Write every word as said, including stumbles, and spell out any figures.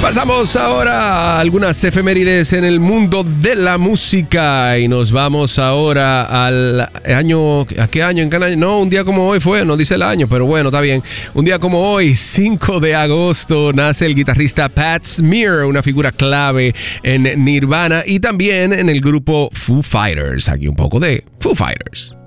Pasamos ahora a algunas efemérides en el mundo de la música y nos vamos ahora al año, ¿a qué año? ¿En qué año? No, un día como hoy fue, no dice el año, pero bueno, está bien. Un día como hoy, cinco de agosto, nace el guitarrista Pat Smear, una figura clave en Nirvana y también en el grupo Foo Fighters. Aquí un poco de Foo Fighters.